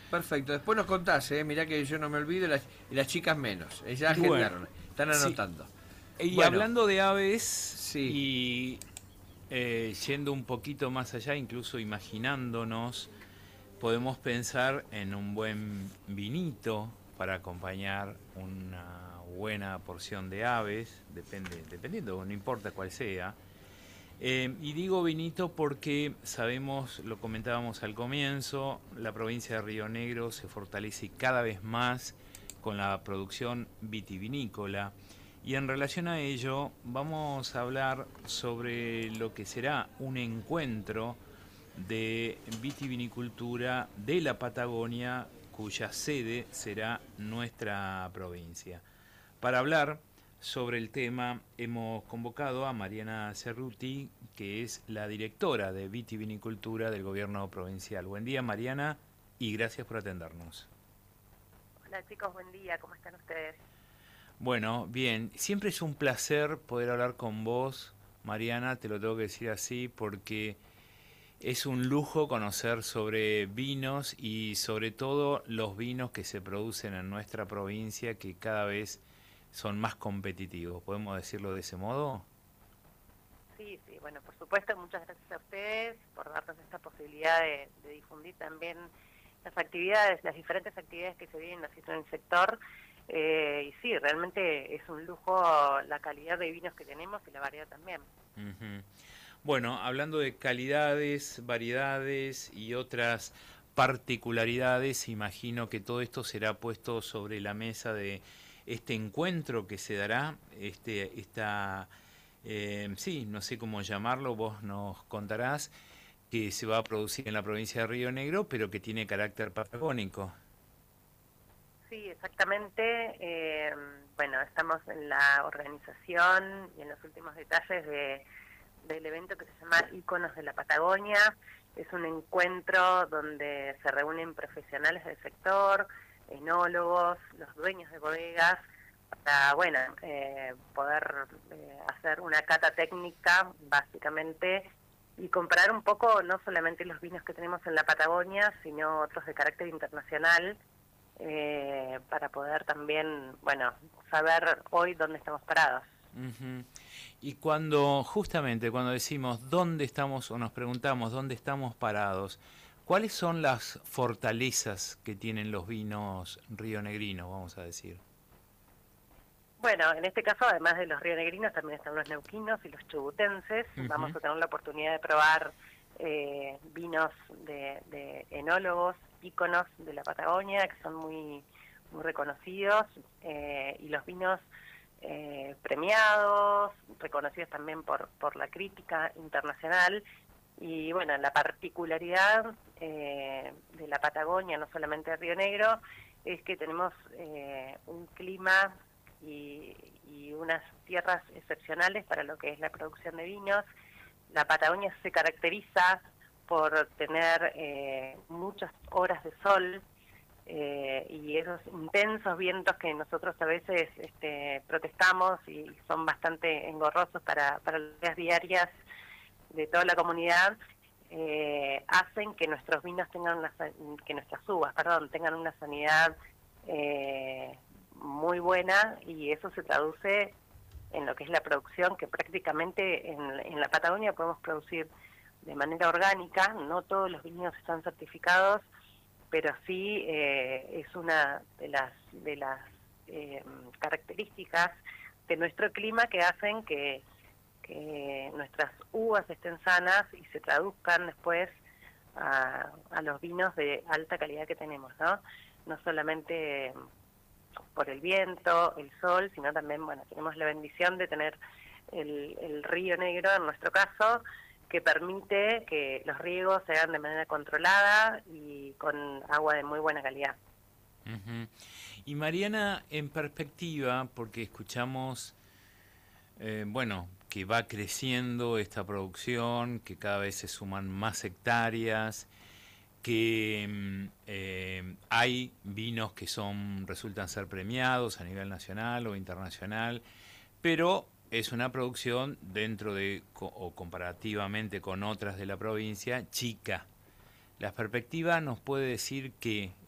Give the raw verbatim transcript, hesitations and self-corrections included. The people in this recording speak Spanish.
Perfecto, después nos contás, ¿eh? Mirá que yo no me olvido y las, y las chicas menos. Eh, ya Bueno, agendaron, están sí. anotando. Y Bueno, hablando de aves sí, y eh, yendo un poquito más allá, incluso imaginándonos, podemos pensar en un buen vinito para acompañar una buena porción de aves, depende, dependiendo, no importa cuál sea. Eh, y digo vinito porque sabemos, lo comentábamos al comienzo, la provincia de Río Negro se fortalece cada vez más con la producción vitivinícola. Y en relación a ello, vamos a hablar sobre lo que será un encuentro de vitivinicultura de la Patagonia, cuya sede será nuestra provincia. Para hablar sobre el tema hemos convocado a Mariana Cerruti, que es la directora de vitivinicultura del gobierno provincial. Buen día, Mariana, y gracias por atendernos. Hola chicos, buen día, ¿cómo están ustedes? Bueno, bien, siempre es un placer poder hablar con vos, Mariana, te lo tengo que decir así, porque es un lujo conocer sobre vinos y sobre todo los vinos que se producen en nuestra provincia, que cada vez son más competitivos. ¿Podemos decirlo de ese modo? Sí, sí, bueno, por supuesto, muchas gracias a ustedes por darnos esta posibilidad de, de difundir también las actividades, las diferentes actividades que se vienen haciendo en el sector. Eh, y sí, realmente es un lujo la calidad de vinos que tenemos y la variedad también. Ujú. Bueno, hablando de calidades, variedades y otras particularidades, imagino que todo esto será puesto sobre la mesa de este encuentro que se dará, este, esta, eh, sí, no sé cómo llamarlo, vos nos contarás, que se va a producir en la provincia de Río Negro, pero que tiene carácter patagónico. Sí, exactamente. Eh, bueno, estamos en la organización y en los últimos detalles de, del evento que se llama Íconos de la Patagonia. Es un encuentro donde se reúnen profesionales del sector, enólogos, los dueños de bodegas, para, bueno, eh, poder eh, hacer una cata técnica, básicamente, y comparar un poco no solamente los vinos que tenemos en la Patagonia, sino otros de carácter internacional, eh, para poder también, bueno, saber hoy dónde estamos parados. Ujú. Y cuando, justamente, cuando decimos dónde estamos o nos preguntamos dónde estamos parados, ¿cuáles son las fortalezas que tienen los vinos rionegrinos, vamos a decir? Bueno, en este caso, además de los rionegrinos, también están los neuquinos y los chubutenses. Vamos Ujú. a tener la oportunidad de probar eh, vinos de, de enólogos, íconos de la Patagonia, que son muy, muy reconocidos, eh, y los vinos eh, premiados, reconocidos también por, por la crítica internacional. Y bueno, la particularidad eh, de la Patagonia, no solamente de Río Negro, es que tenemos eh, un clima y, y unas tierras excepcionales para lo que es la producción de vinos. La Patagonia se caracteriza por tener eh, muchas horas de sol eh, y esos intensos vientos que nosotros a veces este, protestamos y son bastante engorrosos para, para las vidas diarias de toda la comunidad, eh, hacen que nuestros vinos tengan una, que nuestras uvas, perdón, tengan una sanidad eh, muy buena, y eso se traduce en lo que es la producción, que prácticamente en, en la Patagonia podemos producir de manera orgánica. No todos los vinos están certificados, pero sí eh, es una de las de las eh, características de nuestro clima que hacen que, que nuestras uvas estén sanas y se traduzcan después a, a los vinos de alta calidad que tenemos, ¿no? No solamente por el viento, el sol, sino también, bueno, tenemos la bendición de tener el, el Río Negro, en nuestro caso, que permite que los riegos se hagan de manera controlada y con agua de muy buena calidad. Ujú. Y Mariana, en perspectiva, porque escuchamos, eh, bueno, que va creciendo esta producción, que cada vez se suman más hectáreas, que mm, eh, hay vinos que son resultan ser premiados a nivel nacional o internacional, pero es una producción dentro de o comparativamente con otras de la provincia chica. La perspectiva nos puede decir que